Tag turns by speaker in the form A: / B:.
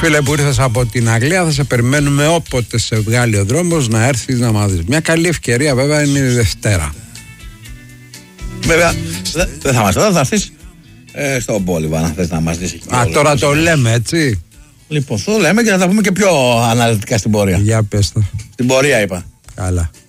A: φίλε που ήρθες από την Αγγλία, θα σε περιμένουμε όποτε σε βγάλει ο δρόμος να έρθεις να μας δεις. Μια καλή ευκαιρία βέβαια είναι η Δευτέρα.
B: Βέβαια, δεν θα μας δω, θα έρθεις στο Πόλιβο αν θες να μας δεις.
A: Τώρα το λέμε έτσι.
B: Λοιπόν, το λέμε και θα τα πούμε και πιο αναλυτικά στην πορεία.
A: Για πες το.
B: Στην πορεία είπα.
A: Καλά.